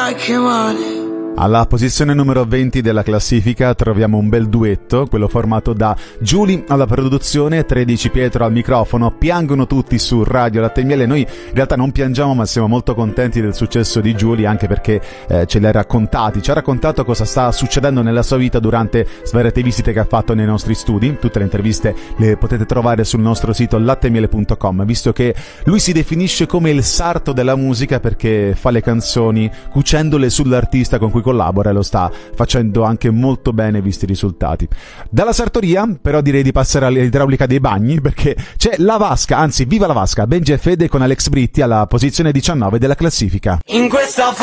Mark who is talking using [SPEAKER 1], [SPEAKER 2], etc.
[SPEAKER 1] sai che male.
[SPEAKER 2] Alla posizione numero 20 della classifica troviamo un bel duetto, quello formato da Giuly alla produzione, 13 Pietro al microfono. Piangono tutti su Radio Latte e Miele. Noi in realtà non piangiamo, ma siamo molto contenti del successo di Giuly, anche perché ci ha raccontato cosa sta succedendo nella sua vita durante svariate visite che ha fatto nei nostri studi. Tutte le interviste le potete trovare sul nostro sito latemiele.com, visto che lui si definisce come il sarto della musica perché fa le canzoni cucendole sull'artista con cui collabora e lo sta facendo anche molto bene visti i risultati. Dalla sartoria però direi di passare all'idraulica dei bagni, perché c'è La Vasca, anzi viva La Vasca, Benji e Fede con Alex Britti alla posizione 19 della classifica.
[SPEAKER 1] In questa